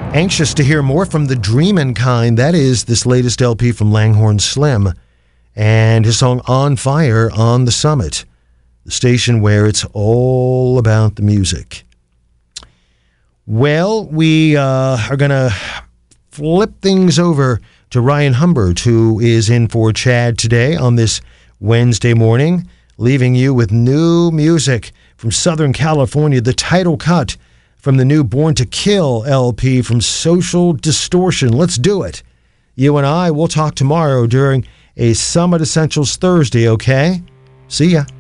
Anxious to hear more from the Dreamin' Kind. That is this latest LP from Langhorne Slim and his song On Fire on the Summit, the station where it's all about the music. Well, we are going to flip things over to Ryan Humbert, who is in for Chad today on this Wednesday morning, leaving you with new music from Southern California, the title cut from the new Born to Kill LP from Social Distortion. Let's do it. You and I will talk tomorrow during a Summit Essentials Thursday, okay? See ya.